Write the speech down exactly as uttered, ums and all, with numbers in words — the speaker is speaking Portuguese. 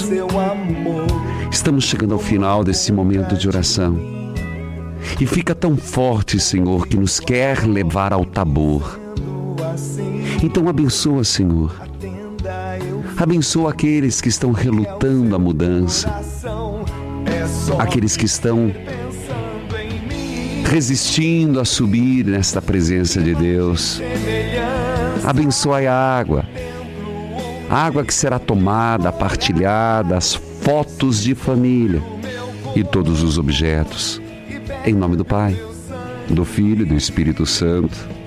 Estamos chegando ao final desse momento de oração. E fica tão forte, Senhor, que nos quer levar ao Tabor. Então abençoa, Senhor. Abençoa aqueles que estão relutando a mudança. Aqueles que estão resistindo a subir nesta presença de Deus. Abençoai a água. A água que será tomada, partilhada, as fotos de família e todos os objetos. Em nome do Pai, do Filho e do Espírito Santo.